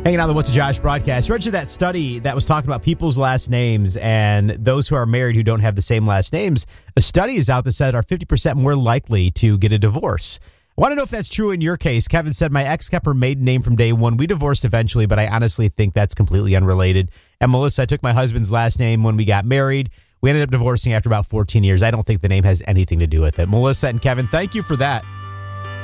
Hanging on the What's a Josh broadcast. Read you that study that was talking about people's last names and those who are married who don't have the same last names. A study is out that said are 50% more likely to get a divorce. I want to know if that's true in your case. Kevin said, my ex kept her maiden name from day one. We divorced eventually, but I honestly think that's completely unrelated. And Melissa, I took my husband's last name when we got married. We ended up divorcing after about 14 years. I don't think the name has anything to do with it. Melissa and Kevin, thank you for that.